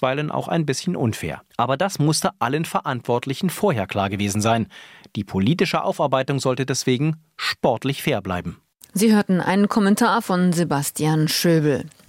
zuweilen auch ein bisschen unfair. Aber das musste allen Verantwortlichen vorher klar gewesen sein. Die politische Aufarbeitung sollte deswegen sportlich fair bleiben. Sie hörten einen Kommentar von Sebastian Schöbel.